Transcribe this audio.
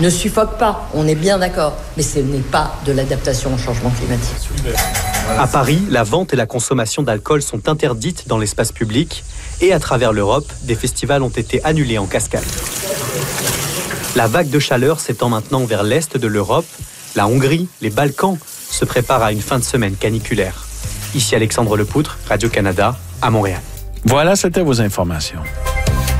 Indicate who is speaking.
Speaker 1: ne suffoque pas, on est bien d'accord, mais ce n'est pas de l'adaptation au changement climatique.
Speaker 2: À Paris, la vente et la consommation d'alcool sont interdites dans l'espace public et à travers l'Europe, des festivals ont été annulés en cascade. La vague de chaleur s'étend maintenant vers l'est de l'Europe. La Hongrie, les Balkans se préparent à une fin de semaine caniculaire. Ici Alexandre Lepoutre, Radio-Canada, à Montréal.
Speaker 3: Voilà, c'était vos informations.